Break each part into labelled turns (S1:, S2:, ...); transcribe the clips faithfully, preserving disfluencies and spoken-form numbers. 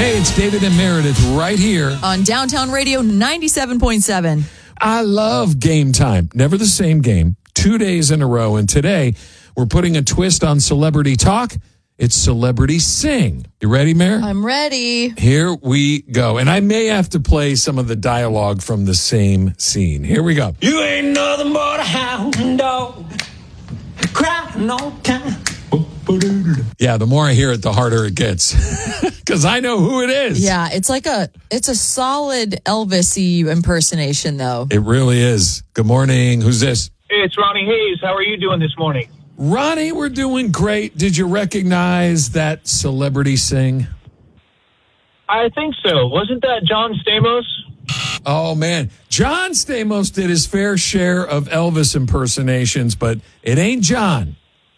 S1: Hey, it's David and Meredith right here
S2: on Downtown Radio ninety-seven point seven.
S1: I love Game Time. Never the same game, two days in a row. And today, we're putting a twist on Celebrity Talk. It's Celebrity Sing. You ready, Mare?
S2: I'm ready.
S1: Here we go. And I may have to play some of the dialogue from the same scene. Here we go.
S3: You ain't nothing but a hound dog, crying all time.
S1: Yeah, the more I hear it, the harder it gets. Because I know who it is.
S2: Yeah, it's like a, it's a solid Elvis-y impersonation, though.
S1: It really is. Good morning. Who's this?
S4: Hey, it's Ronnie Hayes. How are you doing this morning?
S1: Ronnie, we're doing great. Did you recognize that Celebrity Sing?
S4: I think so. Wasn't that John Stamos?
S1: Oh, man. John Stamos did his fair share of Elvis impersonations, but it ain't John.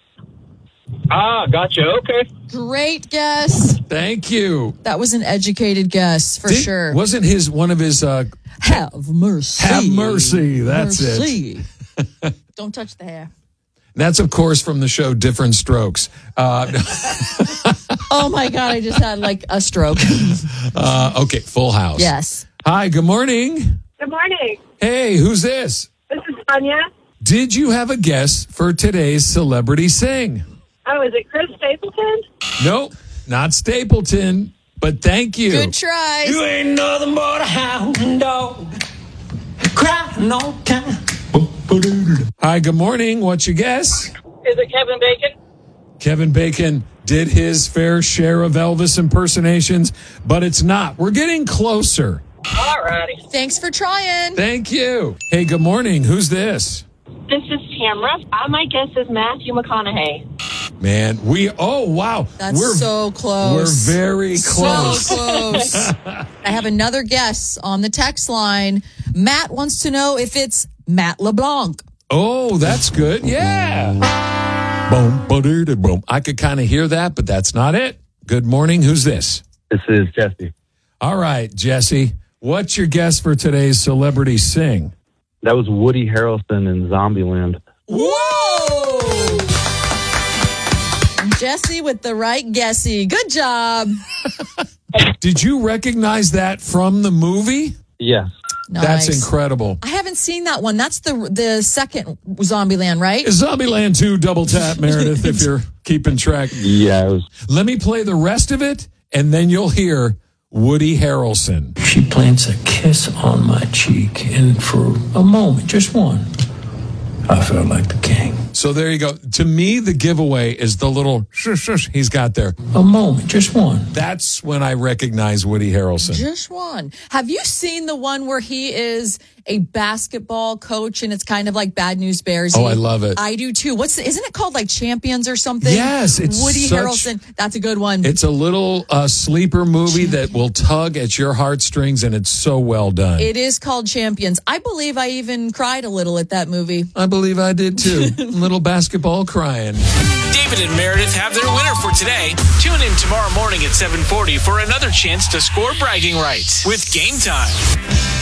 S4: Ah, gotcha. Okay.
S2: Great guess.
S1: Thank you.
S2: That was an educated guess, for
S1: Did,
S2: sure.
S1: Wasn't his one of his... Uh,
S2: Have mercy.
S1: Have mercy. That's
S2: mercy.
S1: it.
S2: Don't touch the hair.
S1: That's, of course, from the show Different Strokes. Uh,
S2: oh, my God. I just had, like, a stroke.
S1: uh, okay, Full House.
S2: Yes.
S1: Hi, good morning.
S5: Good morning.
S1: Hey, who's this?
S5: This is Tanya.
S1: Did you have a guess for today's Celebrity Sing?
S5: Oh, is it Chris Stapleton?
S1: Nope, not Stapleton, but thank you.
S2: Good try.
S3: You ain't nothing but a hound dog, crying all time.
S1: Hi, good morning. What's your guess?
S5: Is it Kevin Bacon?
S1: Kevin Bacon did his fair share of Elvis impersonations, but it's not. We're getting closer.
S5: All righty.
S2: Thanks for trying.
S1: Thank you. Hey, good morning. Who's this?
S5: This is Tamra. Uh, my guess is Matthew McConaughey.
S1: Man, we, oh, wow.
S2: That's
S1: we're,
S2: so close.
S1: We're very close.
S2: So close. I have another guess on the text line. Matt wants to know if it's Matt LeBlanc.
S1: Oh, that's good. Yeah. Boom, ba-doo-doo, boom. I could kind of hear that, but that's not it. Good morning. Who's this?
S6: This is Jesse.
S1: All right, Jesse. What's your guess for today's Celebrity Sing?
S6: That was Woody Harrelson in Zombieland.
S2: Whoa! Jesse with the right guessy. Good job.
S1: Did you recognize that from the movie?
S6: Yes.
S2: Nice.
S1: That's incredible.
S2: I haven't seen that one. That's the the second Zombieland, right?
S1: Zombieland two, double tap, Meredith, if you're keeping track.
S6: Yeah. It was-
S1: Let me play the rest of it, and then you'll hear Woody Harrelson.
S7: She plants a kiss on my cheek, and for a moment, just one, I felt like the king.
S1: So there you go. To me, the giveaway is the little shush, shush he's got there.
S7: A moment, just one.
S1: That's when I recognize Woody Harrelson.
S2: Just one. Have you seen the one where he is a basketball coach and it's kind of like Bad News Bears?
S1: Oh, I love it.
S2: I do too. What's the, isn't it called like Champions or something?
S1: Yes, it's
S2: Woody
S1: such-
S2: Harrelson. That's a good one.
S1: It's a little uh, sleeper movie that will tug at your heartstrings, and it's so well done.
S2: It is called Champions. I believe I even cried a little at that movie.
S1: I believe I did too. Little basketball crying.
S8: David and Meredith have their winner for today. Tune in tomorrow morning at seven forty for another chance to score bragging rights with Game Time.